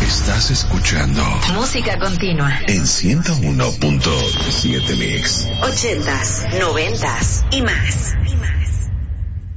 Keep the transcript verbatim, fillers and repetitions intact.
Estás escuchando música continua en ciento uno punto siete Mix. Ochentas, noventas y más. Y más.